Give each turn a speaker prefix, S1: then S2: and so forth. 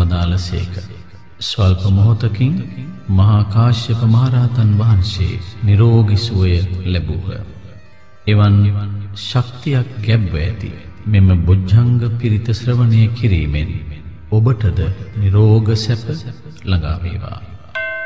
S1: වදාළසේක. ස්වල්ප මොහොතකින් මහා කාශ්‍යප මහරහතන් වහන්සේ නිරෝගී සුවය ලැබුහ. එවන් ශක්තියක් ගැබ්ව ඇති මෙම බොජ්ජංග පිරිත ශ්‍රවණය කිරීමෙන් ඔබටද නිරෝග සැප ළඟා වේවා.